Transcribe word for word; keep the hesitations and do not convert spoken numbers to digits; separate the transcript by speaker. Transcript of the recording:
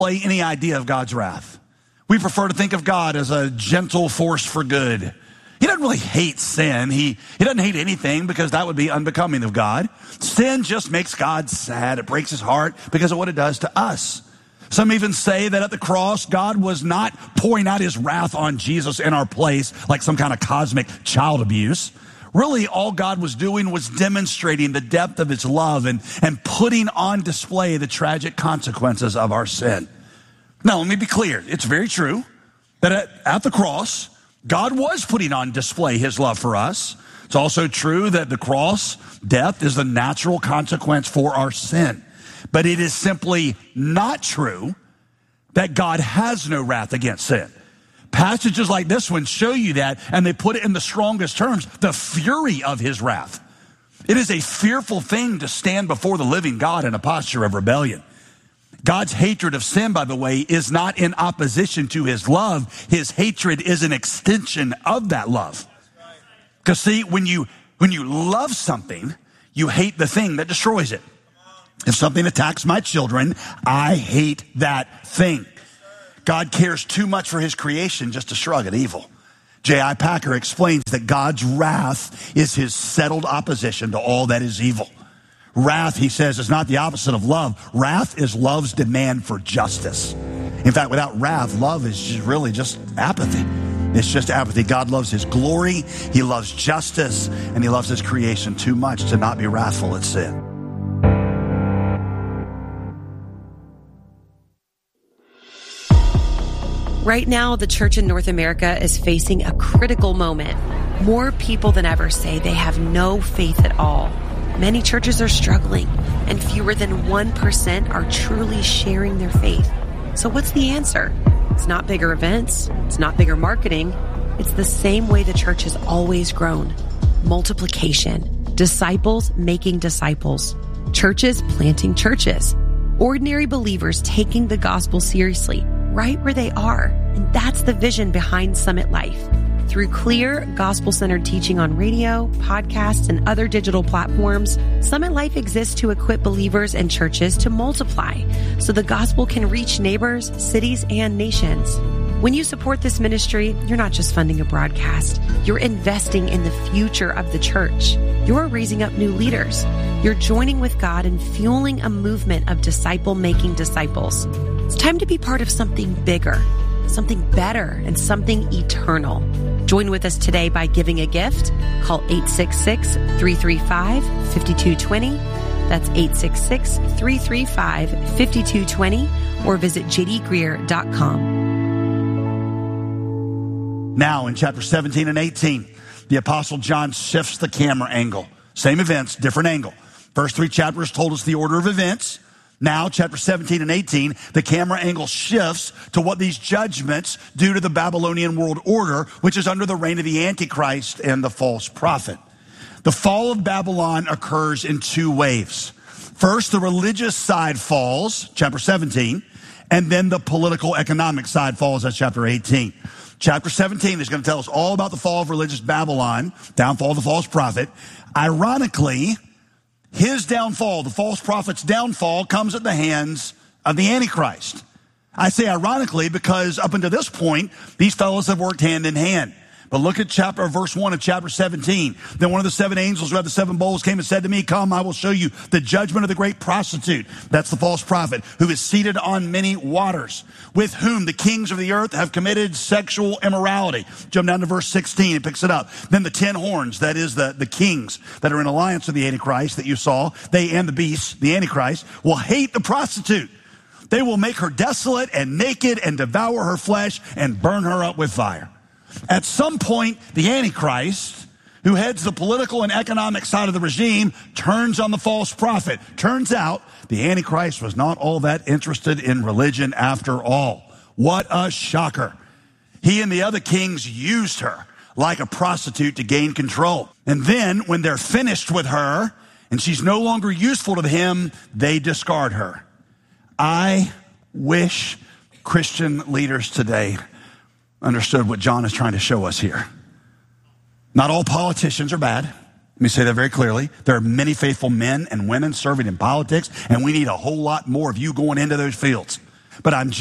Speaker 1: any idea of God's wrath. We prefer to think of God as a gentle force for good. He doesn't really hate sin. He, he doesn't hate anything because that would be unbecoming of God. Sin just makes God sad. It breaks his heart because of what it does to us. Some even say that at the cross, God was not pouring out his wrath on Jesus in our place like some kind of cosmic child abuse. Really, all God was doing was demonstrating the depth of his love and, and putting on display the tragic consequences of our sin. Now, let me be clear. It's very true that at, at the cross, God was putting on display his love for us. It's also true that the cross, death, is the natural consequence for our sin. But it is simply not true that God has no wrath against sin. Passages like this one show you that, and they put it in the strongest terms, the fury of his wrath. It is a fearful thing to stand before the living God in a posture of rebellion. God's hatred of sin, by the way, is not in opposition to his love. His hatred is an extension of that love. Because see, when you, when you love something, you hate the thing that destroys it. If something attacks my children, I hate that thing. God cares too much for his creation just to shrug at evil. J I Packer explains that God's wrath is his settled opposition to all that is evil. Wrath, he says, is not the opposite of love. Wrath is love's demand for justice. In fact, without wrath, love is just really just apathy. It's just apathy. God loves his glory, he loves justice, and he loves his creation too much to not be wrathful at sin.
Speaker 2: Right now, the church in North America is facing a critical moment. More people than ever say they have no faith at all. Many churches are struggling, and fewer than one percent are truly sharing their faith. So what's the answer? It's not bigger events. It's not bigger marketing. It's the same way the church has always grown. Multiplication. Disciples making disciples. Churches planting churches. Ordinary believers taking the gospel seriously, right where they are. And that's the vision behind Summit Life. Through clear, gospel-centered teaching on radio, podcasts, and other digital platforms, Summit Life exists to equip believers and churches to multiply so the gospel can reach neighbors, cities, and nations. When you support this ministry, you're not just funding a broadcast. You're investing in the future of the church. You're raising up new leaders. You're joining with God and fueling a movement of disciple-making disciples. It's time to be part of something bigger, something better, and something eternal. Join with us today by giving a gift. Call eight six six, three three five, five two two zero. That's eight six six, three three five, five two two zero or visit j d greer dot com.
Speaker 1: Now in chapter seventeen and eighteen, the Apostle John shifts the camera angle. Same events, different angle. First three chapters told us the order of events. Now, chapter seventeen and eighteen, the camera angle shifts to what these judgments do to the Babylonian world order, which is under the reign of the Antichrist and the false prophet. The fall of Babylon occurs in two waves. First, the religious side falls, chapter seventeen, and then the political economic side falls, that's chapter eighteen. Chapter seventeen is going to tell us all about the fall of religious Babylon, downfall of the false prophet. Ironically, his downfall, the false prophet's downfall, comes at the hands of the Antichrist. I say ironically because up until this point, these fellows have worked hand in hand. But look at chapter, verse one of chapter seventeen. Then one of the seven angels who had the seven bowls came and said to me, "Come, I will show you the judgment of the great prostitute." That's the false prophet, who is seated on many waters, with whom the kings of the earth have committed sexual immorality. Jump down to verse sixteen, it picks it up. Then the ten horns, that is the, the kings that are in alliance with the Antichrist that you saw, they and the beast, the Antichrist, will hate the prostitute. They will make her desolate and naked and devour her flesh and burn her up with fire. At some point, the Antichrist, who heads the political and economic side of the regime, turns on the false prophet. Turns out, the Antichrist was not all that interested in religion after all. What a shocker. He and the other kings used her like a prostitute to gain control. And then, when they're finished with her, and she's no longer useful to him, they discard her. I wish Christian leaders today understood what John is trying to show us here. Not all politicians are bad. Let me say that very clearly. There are many faithful men and women serving in politics, and we need a whole lot more of you going into those fields. but I'm